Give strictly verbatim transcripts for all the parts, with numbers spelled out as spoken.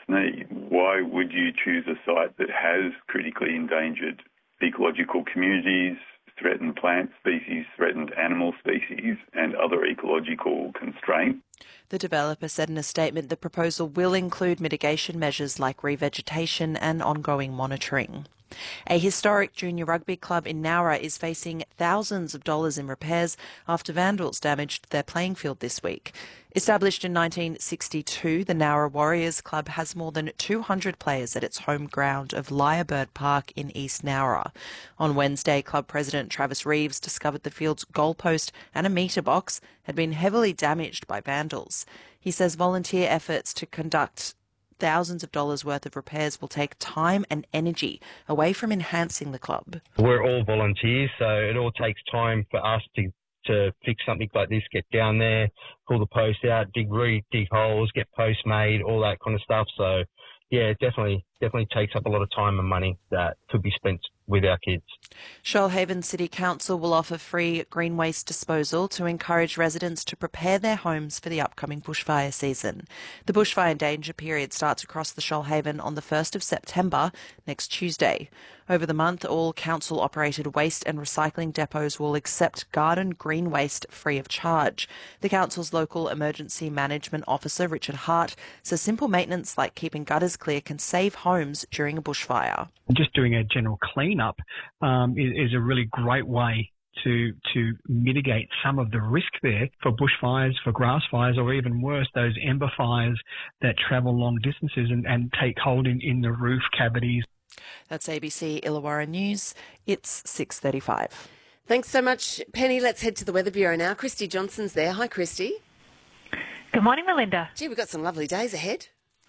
need. Why would you choose a site that has critically endangered ecological communities, threatened plant species, threatened animal species, and other ecological constraints? The developer said in a statement the proposal will include mitigation measures like revegetation and ongoing monitoring. A historic junior rugby club in Nowra is facing thousands of dollars in repairs after vandals damaged their playing field this week. Established in nineteen sixty-two, the Nowra Warriors Club has more than two hundred players at its home ground of Lyrebird Park in East Nowra. On Wednesday, club president Travis Reeves discovered the field's goalpost and a metre box had been heavily damaged by vandals. He says volunteer efforts to conduct thousands of dollars worth of repairs will take time and energy away from enhancing the club. We're all volunteers, so it all takes time for us to to fix something like this, get down there, pull the post out, dig re dig holes, get posts made, all that kind of stuff. So yeah, it definitely definitely takes up a lot of time and money that could be spent with our kids. Shoalhaven City Council will offer free green waste disposal to encourage residents to prepare their homes for the upcoming bushfire season. The bushfire danger period starts across the Shoalhaven on the first of September, next Tuesday. Over the month, all council-operated waste and recycling depots will accept garden green waste free of charge. The council's local emergency management officer, Richard Hart, says simple maintenance like keeping gutters clear can save homes during a bushfire. Just doing a general clean-up um, is, is a really great way to to mitigate some of the risk there for bushfires, for grass fires, or even worse, those ember fires that travel long distances and, and take hold in, in the roof cavities. That's A B C Illawarra News. It's six thirty-five. Thanks so much, Penny. Let's head to the Weather Bureau now. Christy Johnson's there. Hi, Christy. Good morning, Melinda. Gee, we've got some lovely days ahead.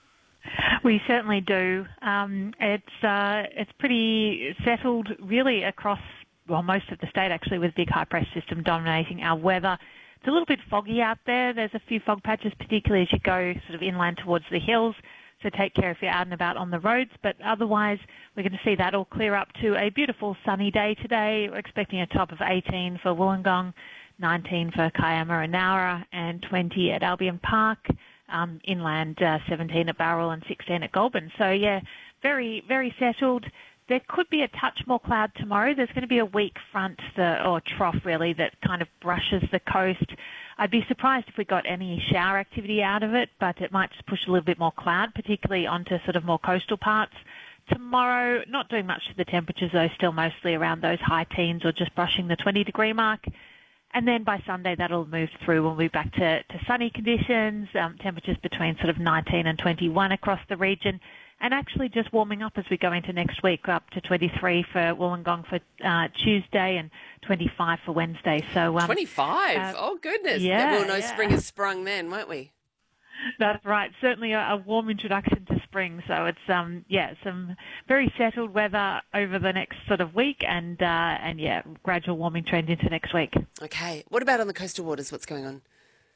We certainly do. Um, it's uh, it's pretty settled really across, well, most of the state actually, with big high pressure system dominating our weather. It's a little bit foggy out there. There's a few fog patches, particularly as you go sort of inland towards the hills. So take care if you're out and about on the roads. But otherwise, we're going to see that all clear up to a beautiful sunny day today. We're expecting a top of eighteen for Wollongong, nineteen for Kiama and Nowra, and twenty at Albion Park. Um, inland uh, seventeen at Bowral and sixteen at Goulburn. So, yeah, very, very settled. There could be a touch more cloud tomorrow. There's going to be a weak front the, or trough, really, that kind of brushes the coast. I'd be surprised if we got any shower activity out of it, but it might just push a little bit more cloud, particularly onto sort of more coastal parts. Tomorrow, not doing much to the temperatures, though, still mostly around those high teens or just brushing the twenty degree mark. And then by Sunday, that'll move through. We'll move back to, to sunny conditions, um, temperatures between sort of nineteen and twenty-one across the region, and actually just warming up as we go into next week, up to twenty-three for Wollongong for uh, Tuesday and twenty-five for Wednesday. So um, twenty-five? Uh, oh, goodness. Yeah, We'll know yeah. spring has sprung then, won't we? That's right. Certainly a, a warm introduction to spring. So it's, um, yeah, some very settled weather over the next sort of week and, uh, and yeah, gradual warming trend into next week. Okay. What about on the coastal waters? What's going on?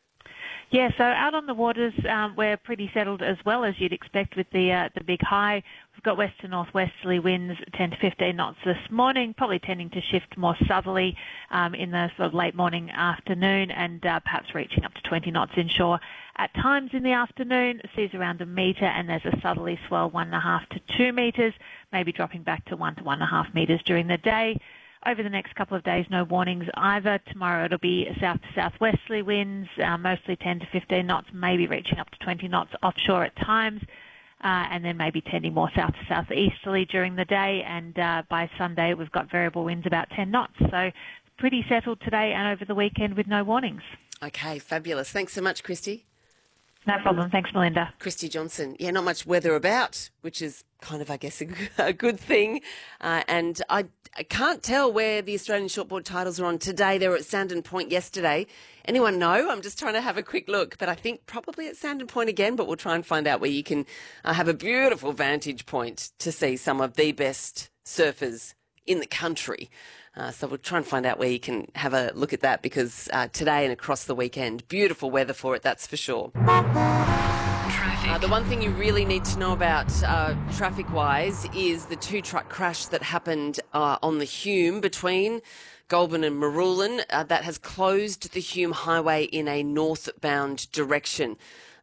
Yeah, so out on the waters, um, we're pretty settled as well as you'd expect with the uh, the big high. We've got west to northwesterly winds, ten to fifteen knots this morning, probably tending to shift more southerly um, in the sort of late morning, afternoon, and uh, perhaps reaching up to twenty knots inshore. At times in the afternoon, seas around a metre, and there's a southerly swell one and a half to two metres, maybe dropping back to one to one and a half metres during the day. Over the next couple of days, no warnings either. Tomorrow it'll be south to southwesterly winds, uh, mostly ten to fifteen knots, maybe reaching up to twenty knots offshore at times, uh, and then maybe tending more south to southeasterly during the day. And uh, by Sunday, we've got variable winds about ten knots. So pretty settled today and over the weekend with no warnings. Okay, fabulous. Thanks so much, Christy. No problem. Thanks, Melinda. Christy Johnson. Yeah, not much weather about, which is kind of, I guess, a, a good thing. Uh, and I, I can't tell where the Australian shortboard titles are on today. They were at Sandon Point yesterday. Anyone know? I'm just trying to have a quick look. But I think probably at Sandon Point again, but we'll try and find out where you can uh, have a beautiful vantage point to see some of the best surfers in the country. Uh, so we'll try and find out where you can have a look at that because uh, today and across the weekend, beautiful weather for it, that's for sure. Uh, the one thing you really need to know about uh, traffic-wise is the two-truck crash that happened uh, on the Hume between Goulburn and Marulan. Uh, that has closed the Hume Highway in a northbound direction.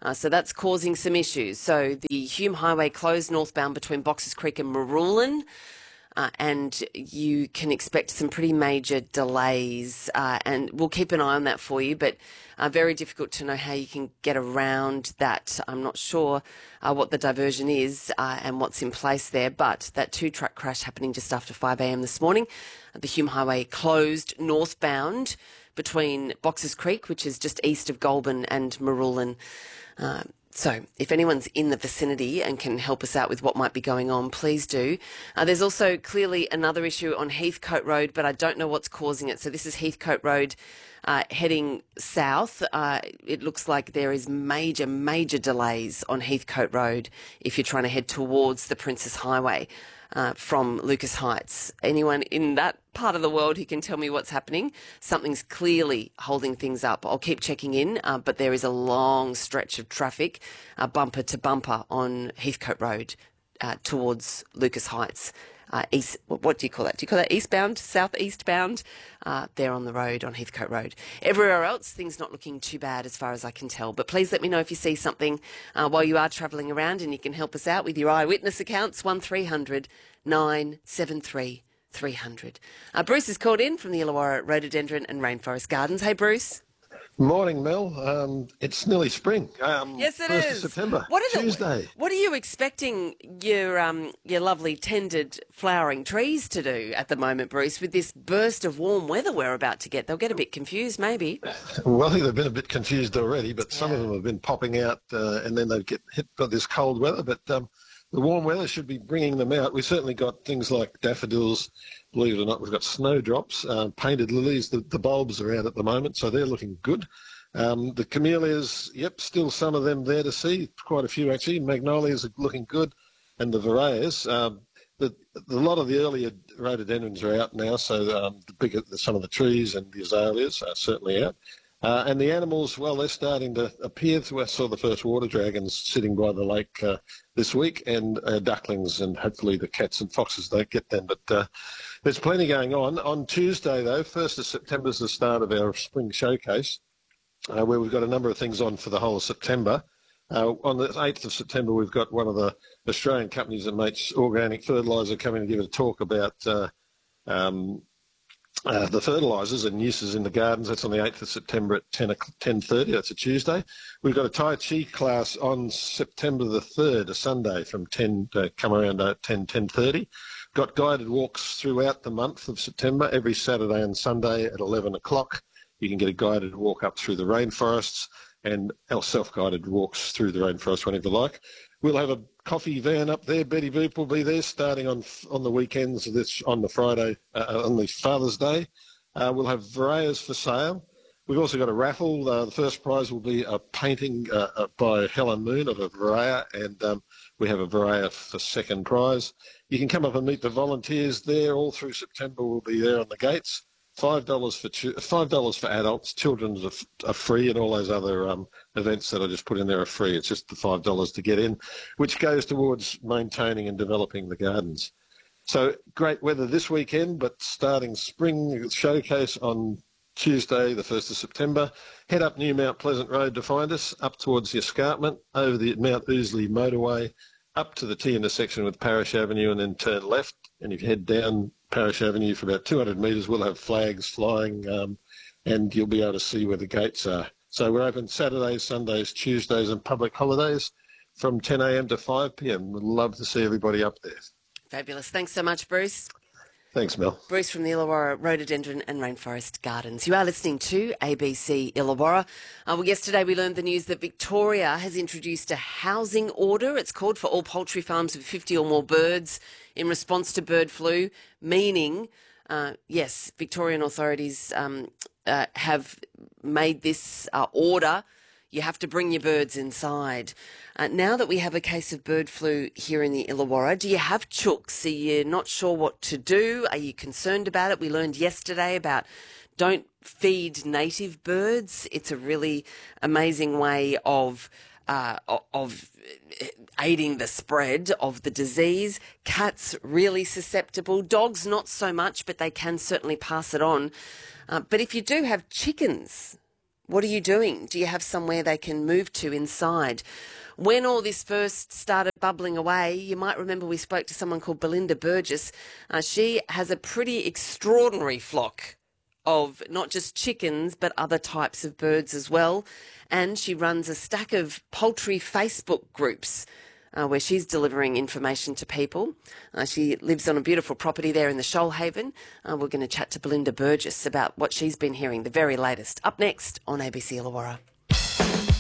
Uh, so that's causing some issues. So the Hume Highway closed northbound between Boxers Creek and Marulan. Uh, and you can expect some pretty major delays, uh, and we'll keep an eye on that for you, but uh, very difficult to know how you can get around that. I'm not sure uh, what the diversion is uh, and what's in place there, but that two-truck crash happening just after five a.m. this morning. Uh, the Hume Highway closed northbound between Boxers Creek, which is just east of Goulburn, and Marulan. Uh, So if anyone's in the vicinity and can help us out with what might be going on, please do. Uh, there's also clearly another issue on Heathcote Road, but I don't know what's causing it. So this is Heathcote Road uh, heading south. Uh, it looks like there is major, major delays on Heathcote Road if you're trying to head towards the Princess Highway uh, from Lucas Heights. Anyone in that part of the world who can tell me what's happening? Something's clearly holding things up. I'll keep checking in, uh, but there is a long stretch of traffic, uh, bumper to bumper on Heathcote Road uh, towards Lucas Heights. Uh, east, what do you call that? Do you call that eastbound, southeastbound? Uh, there on the road, on Heathcote Road. Everywhere else, things not looking too bad as far as I can tell. But please let me know if you see something uh, while you are travelling around, and you can help us out with your eyewitness accounts, one three hundred nine seven three three hundred. Uh, Bruce is called in from the Illawarra Rhododendron and Rainforest Gardens. Hey, Bruce. Morning, Mel. Um, it's nearly spring. Um, Yes, it first is. of September, What are the- Tuesday. What are you expecting your um, your lovely tended flowering trees to do at the moment, Bruce, with this burst of warm weather we're about to get? They'll get a bit confused, maybe. Well, I think they've been a bit confused already, but some of them have been popping out uh, and then they get hit by this cold weather. But um, the warm weather should be bringing them out. We've certainly got things like daffodils. Believe it or not, we've got snowdrops, uh, painted lilies. The, the bulbs are out at the moment, so they're looking good. Um, the camellias, yep, still some of them there to see, quite a few actually. Magnolias are looking good, and the Vireas. Um, the, the, a lot of the earlier rhododendrons are out now, so um, the bigger, some of the trees and the azaleas are certainly out. Uh, and the animals, well, they're starting to appear. I saw the first water dragons sitting by the lake uh, this week, and uh, ducklings, and hopefully the cats and foxes don't get them. But uh, there's plenty going on. On Tuesday, though, first of September is the start of our spring showcase, uh, where we've got a number of things on for the whole of September. Uh, on the eighth of September, we've got one of the Australian companies that makes organic fertiliser coming to give a talk about uh, um, Uh, the fertilisers and uses in the gardens. That's on the eighth of September at ten thirty. That's a Tuesday. We've got a Tai Chi class on September the third, a Sunday, from ten to come around at ten, ten thirty. Got guided walks throughout the month of September, every Saturday and Sunday at eleven o'clock. You can get a guided walk up through the rainforests and our self-guided walks through the rainforest whenever you like. We'll have a coffee van up there. Betty Boop will be there starting on on the weekends, this on the Friday, uh, on the Father's Day. Uh, we'll have Vireas for sale. We've also got a raffle. Uh, the first prize will be a painting uh, by Helen Moon of a Virea, and um, we have a Virea for second prize. You can come up and meet the volunteers there all through September. We'll be there on the gates. Five dollars for five dollars for adults. Children's are, are free, and all those other um, events that I just put in there are free. It's just the five dollars to get in, which goes towards maintaining and developing the gardens. So great weather this weekend, but starting spring showcase on Tuesday, the first of September. Head up New Mount Pleasant Road to find us, up towards the escarpment, over the Mount Ousley motorway, up to the T intersection with Parish Avenue, and then turn left. And if you head down Parish Avenue for about two hundred metres, we'll have flags flying, um, and you'll be able to see where the gates are. So we're open Saturdays, Sundays, Tuesdays and public holidays from ten a m to five p m. We'd love to see everybody up there. Fabulous. Thanks so much, Bruce. Thanks, Mel. Bruce from the Illawarra Rhododendron and Rainforest Gardens. You are listening to A B C Illawarra. Uh, well, yesterday we learned the news that Victoria has introduced a housing order. It's called for all poultry farms with fifty or more birds in response to bird flu, meaning, uh, yes, Victorian authorities um, uh, have made this uh, order. You have to bring your birds inside. Uh, now that we have a case of bird flu here in the Illawarra, do you have chooks? Are you not sure what to do? Are you concerned about it? We learned yesterday about don't feed native birds. It's a really amazing way of uh, of aiding the spread of the disease. Cats really susceptible. Dogs not so much, but they can certainly pass it on. Uh, but if you do have chickens, What are you doing? Do you have somewhere they can move to inside? When all this first started bubbling away, you might remember we spoke to someone called Belinda Burgess. Uh, she has a pretty extraordinary flock of not just chickens, but other types of birds as well. And she runs a stack of poultry Facebook groups uh, where she's delivering information to people. Uh, she lives on a beautiful property there in the Shoalhaven. Uh, we're going to chat to Belinda Burgess about what she's been hearing, the very latest. Up next on A B C Illawarra.